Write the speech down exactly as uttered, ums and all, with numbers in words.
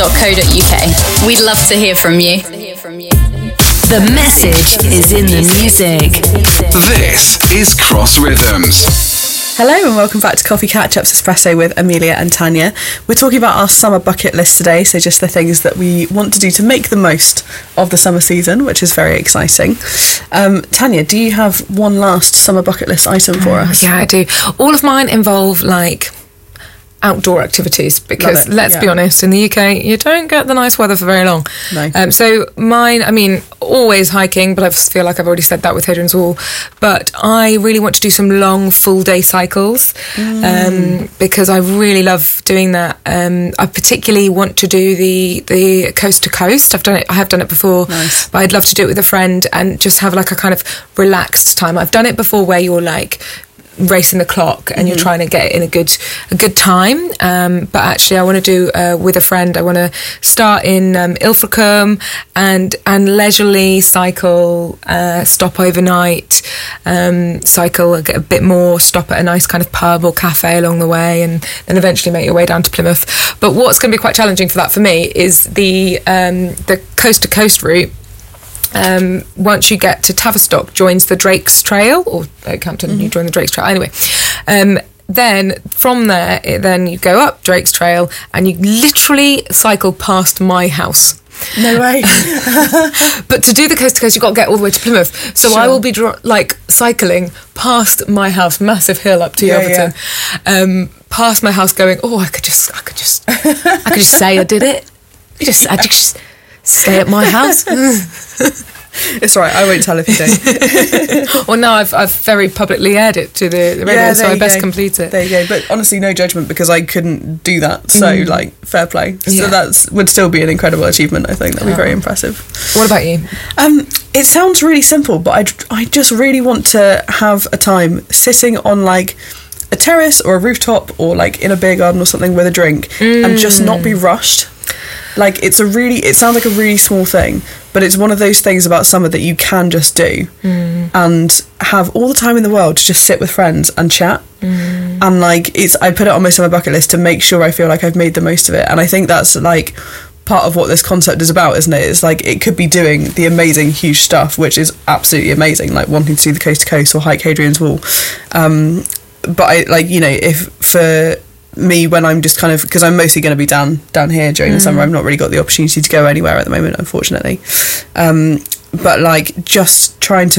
dot co dot uk. We'd love to hear from you. The message is in the music. This is Cross Rhythms. Hello and welcome back to Coffee Catch-Ups Espresso with Amelia and Tanya. We're talking about our summer bucket list today, so just the things that we want to do to make the most of the summer season, which is very exciting. Um, Tanya, do you have one last summer bucket list item for us? Yeah, I do. All of mine involve, like, outdoor activities because, let's yeah. be honest, in the U K, you don't get the nice weather for very long. No. Um, so mine, I mean, always hiking, but I feel like I've already said that with Hadrian's Wall. But I really want to do some long full-day cycles mm. um, because I really love doing that. Um, I particularly want to do the the coast to coast. I've done it. I have done it before, nice. But I'd love to do it with a friend and just have like a kind of relaxed time. I've done it before where you're like racing the clock and mm-hmm. you're trying to get it in a good a good time, um, but actually I want to do uh, with a friend. I want to start in um, Ilfracombe and and leisurely cycle, uh, stop overnight, um, cycle, get a bit more, stop at a nice kind of pub or cafe along the way, and then eventually make your way down to Plymouth. But what's going to be quite challenging for that for me is the um, the coast to coast route. Um, once you get to Tavistock, joins the Drake's Trail, or uh, Campton, mm-hmm. you join the Drake's Trail. Anyway, um, then from there, it, then you go up Drake's Trail and you literally cycle past my house. No way. But to do the coast to coast, you've got to get all the way to Plymouth. So sure. I will be dro- like cycling past my house, massive hill up to yeah, Yelverton, yeah. um, past my house, going, oh, I could just, I could just, I could just say I did it. I just, I just. Stay at my house. It's all right, I won't tell if you don't. Well, no, I've I've very publicly aired it to the, the radio, yeah, so I best go. complete it. There you go. But honestly, no judgment because I couldn't do that. So, mm. like, fair play. So yeah. that would still be an incredible achievement, I think. That'd be oh. very impressive. What about you? Um, it sounds really simple, but I, I just really want to have a time sitting on, like, a terrace or a rooftop or, like, in a beer garden or something with a drink mm. and just not be rushed. Like, it's a really, it sounds like a really small thing, but it's one of those things about summer that you can just do mm. and have all the time in the world to just sit with friends and chat. Mm. And, like, it's, I put it on my summer bucket list to make sure I feel like I've made the most of it. And I think that's, like, part of what this concept is about, isn't it? It's, like, it could be doing the amazing, huge stuff, which is absolutely amazing, like wanting to do the coast to coast or hike Hadrian's Wall. Um, but, I like, you know, if for me, when I'm just kind of, because I'm mostly going to be down down here during mm. the summer, I've not really got the opportunity to go anywhere at the moment, unfortunately, um, but like just trying to